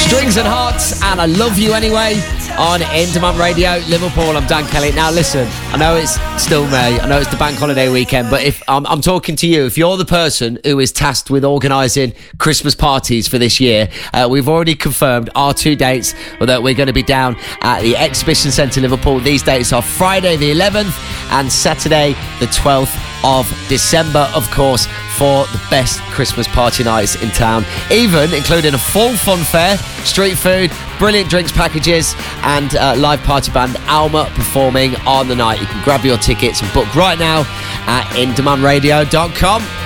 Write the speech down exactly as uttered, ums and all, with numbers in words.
Strings and Hearts and I Love You Anyway on In Demand Radio, Liverpool. I'm Dan Kelly. Now listen, I know it's still May, I know it's the bank holiday weekend, but if I'm, I'm talking to you, if you're the person who is tasked with organising Christmas parties for this year, uh, we've already confirmed our two dates that we're going to be down at the Exhibition Centre Liverpool. These dates are Friday the eleventh and Saturday the twelfth of December, of course, for the best Christmas party nights in town, even including a full fun fair, street food, brilliant drinks packages and uh, live party band Alma performing on the night. You can grab your tickets and book right now at in demand radio dot com.